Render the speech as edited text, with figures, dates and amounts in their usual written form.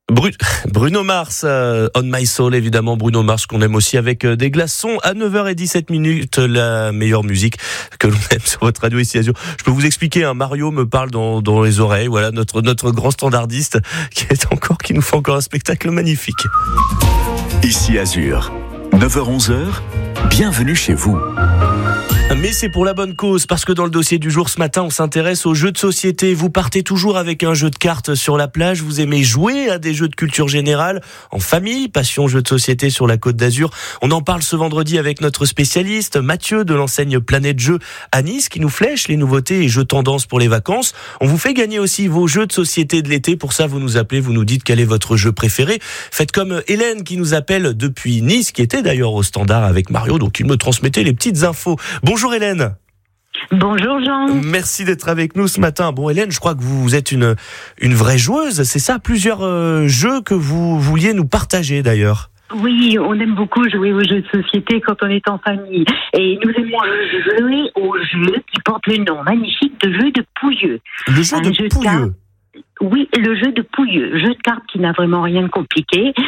Bruno Mars, On My Soul, évidemment, Bruno Mars qu'on aime aussi avec des glaçons à 9h17, la meilleure musique que l'on aime sur votre radio ici Azur. Je peux vous expliquer, Mario me parle dans les oreilles, voilà notre grand standardiste qui nous fait encore un spectacle magnifique. Ici Azur, 9h-11h, bienvenue chez vous. Mais c'est pour la bonne cause, parce que dans le dossier du jour ce matin, on s'intéresse aux jeux de société. Vous partez toujours avec un jeu de cartes sur la plage, vous aimez jouer à des jeux de culture générale, en famille, passion jeux de société sur la Côte d'Azur. On en parle ce vendredi avec notre spécialiste, Mathieu de l'enseigne Planète Jeux à Nice, qui nous flèche les nouveautés et jeux tendances pour les vacances. On vous fait gagner aussi vos jeux de société de l'été. Pour ça, vous nous appelez, vous nous dites quel est votre jeu préféré. Faites comme Hélène qui nous appelle depuis Nice, qui était d'ailleurs au standard avec Mario, donc il me transmettait les petites infos. Bonjour Hélène. Bonjour Jean. Merci d'être avec nous ce matin. Bon Hélène, je crois que vous êtes une vraie joueuse, c'est ça? Plusieurs jeux que vous vouliez nous partager d'ailleurs. Oui, on aime beaucoup jouer aux jeux de société quand on est en famille. Et nous aimons jouer au jeu qui porte le nom magnifique de jeu de Pouilleux. Le jeu de Pouilleux. Oui, le jeu de Pouilleux. Jeu de cartes qui n'a vraiment rien de compliqué.